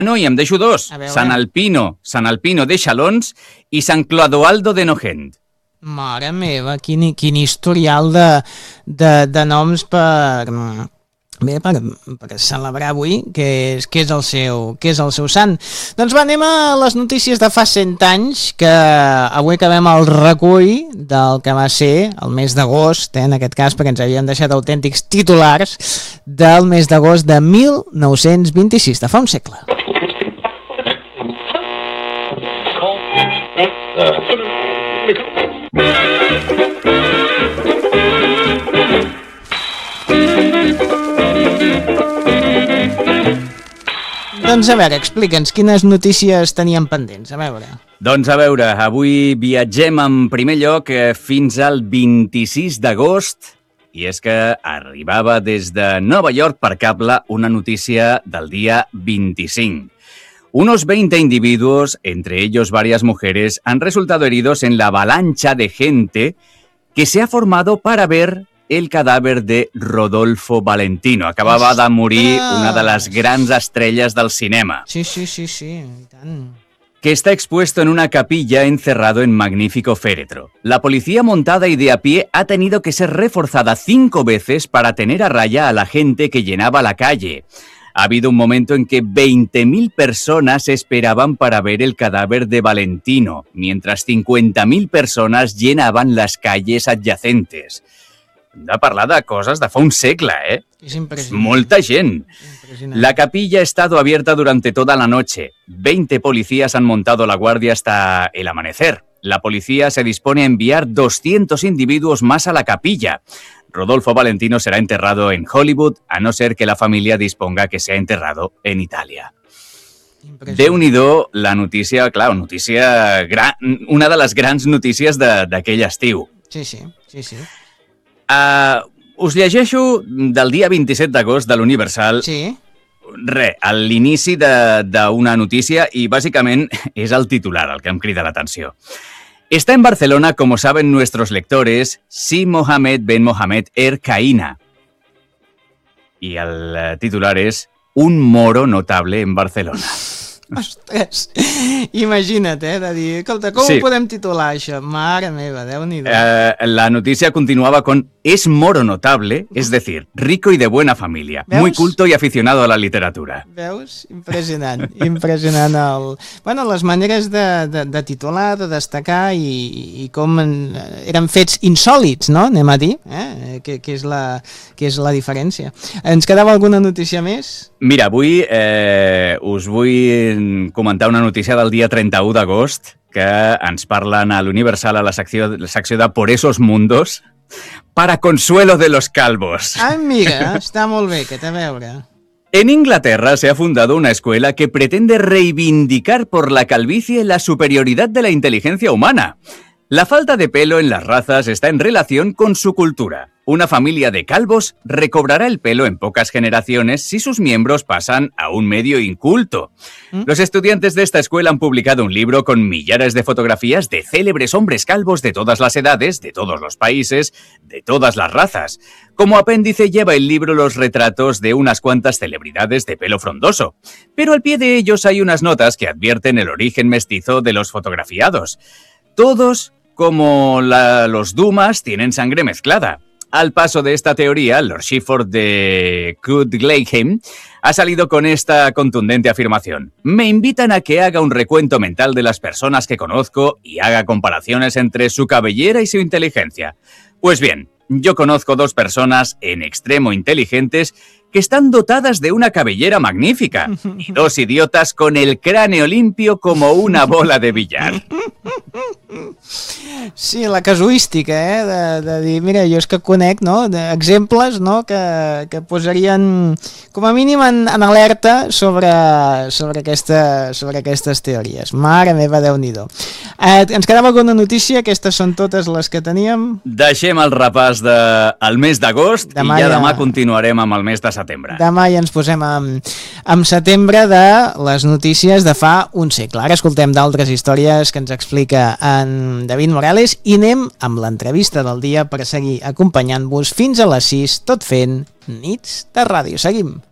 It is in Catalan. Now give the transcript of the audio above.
No, i em deixo dos. Sant Alpino de Xalons i Sant Clodoaldo de Nogent. Mare meva, quin historial de noms per celebrar avui, que és el seu sant. Doncs va, anem a les notícies de fa 100 anys, que avui acabem el recull del que va ser el mes d'agost, en aquest cas, perquè ens havien deixat autèntics titulars del mes d'agost de 1926, de fa un segle. Doncs a veure, explica'ns quines notícies teníem pendents, a veure. Doncs a veure, avui viatgem en primer lloc fins al 26 d'agost, i és que arribava des de Nova York per cable una notícia del día 25. Unos 20 individuos, entre ellos varias mujeres, han resultado heridos en la avalancha de gente que se ha formado para ver el cadáver de Rodolfo Valentino. Acabava de morir una de les grans estrelles del cinema. Sí, i tant. Que está expuesto en una capilla encerrado en magnífico féretro. La policía montada y de a pie ha tenido que ser reforzada 5 veces para tener a raya a la gente que llenaba la calle. Ha habido un momento en que 20.000 personas esperaban para ver el cadáver de Valentino, mientras 50.000 personas llenaban las calles adyacentes. Hem de parlar de coses de fa un segle, Es impresionante. Molta gent. La capilla ha estado abierta durante toda la noche. 20 policías han montado la guardia hasta el amanecer. La policía se dispone a enviar 200 individuos más a la capilla. Rodolfo Valentino será enterrado en Hollywood, a no ser que la familia disponga que sea enterrado en Italia. Déu-n'hi-do la notícia, clar, una de les grans notícies d'aquell estiu. Sí. Us llegeixo del dia 27 d'agost de l'Universal. Sí. A l'inici d'una notícia i bàsicament és el titular el que em crida l'atenció. Está en Barcelona, como saben nuestros lectores, Si Mohamed Ben Mohamed Er Kaina. Y el titular es Un moro notable en Barcelona. Ostres, imagina't, de dir, escolta, com ho podem titular això? Mare meva, Déu-n'hi-do. La noticia continuaba con Es moro notable, es decir, rico y de buena familia, muy culto y aficionado a la literatura. Veus? Impressionant. Les maneres de titular, de destacar i com eren fets insòlits, no? Anem a dir, que és la diferència. Ens quedava alguna notícia més? Mira, avui us vull comentar una notícia del dia 31 d'agost que ens parlen a l'Universal a la secció de Por esos mundos para consuelo de los calvos. Ah, mira, està molt bé, que té a veure. En Inglaterra se ha fundado una escuela que pretende reivindicar por la calvicie la superioridad de la inteligencia humana. La falta de pelo en las razas está en relación con su cultura. Una familia de calvos recobrará el pelo en pocas generaciones si sus miembros pasan a un medio inculto. Los estudiantes de esta escuela han publicado un libro con millares de fotografías de célebres hombres calvos de todas las edades, de todos los países, de todas las razas. Como apéndice lleva el libro los retratos de unas cuantas celebridades de pelo frondoso. Pero al pie de ellos hay unas notas que advierten el origen mestizo de los fotografiados. Todos, como los Dumas, tienen sangre mezclada. Al paso de esta teoría, Lord Shifford de Cudglayham ha salido con esta contundente afirmación. Me invitan a que haga un recuento mental de las personas que conozco y haga comparaciones entre su cabellera y su inteligencia. Pues bien, yo conozco 2 personas en extremo inteligentes que están dotadas de una cabellera magnífica y 2 idiotas con el cráneo limpio como una bola de billar. Sí, la casuística, de dir, mira, jo és que conec, no?, exemples, no?, que posarien com a mínim en alerta sobre aquestes teories. Mare meva, Déu-n'hi-do. Ens quedava alguna notícia? Aquestes són totes les que teníem. Deixem el repàs del mes d'agost i ja demà continuarem amb el mes de setembre. Demà ja ens posem en setembre de les notícies de fa un segle. Ara escoltem d'altres històries que ens explica en David Morales i anem amb l'entrevista del dia per seguir acompanyant-vos fins a les 6, tot fent nits de ràdio. Seguim.